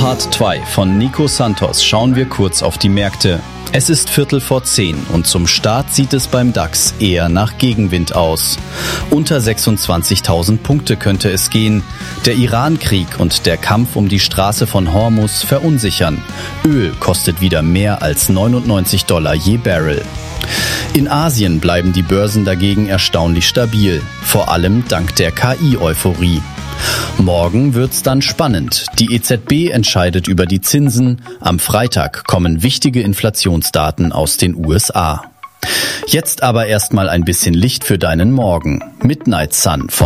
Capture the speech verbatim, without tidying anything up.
Part zwei von Nico Santos schauen wir kurz auf die Märkte. Es ist Viertel vor zehn und zum Start sieht es beim DAX eher nach Gegenwind aus. Unter sechsundzwanzigtausend Punkte könnte es gehen. Der Iran-Krieg und der Kampf um die Straße von Hormuz verunsichern. Öl kostet wieder mehr als neunundneunzig Dollar je Barrel. In Asien bleiben die Börsen dagegen erstaunlich stabil, vor allem dank der K I-Euphorie. Morgen wird's dann spannend. Die E Z B entscheidet über die Zinsen. Am Freitag kommen wichtige Inflationsdaten aus den U S A. Jetzt aber erstmal ein bisschen Licht für deinen Morgen. Midnight Sun von